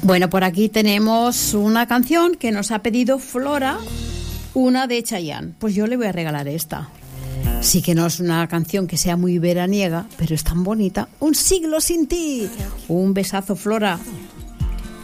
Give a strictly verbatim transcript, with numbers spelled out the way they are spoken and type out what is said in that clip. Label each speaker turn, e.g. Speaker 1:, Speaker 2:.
Speaker 1: Bueno, por aquí tenemos una canción que nos ha pedido Flora, una de Chayanne. Pues yo le voy a regalar esta. Sí que no es una canción que sea muy veraniega, pero es tan bonita. Un siglo sin ti. Un besazo, Flora.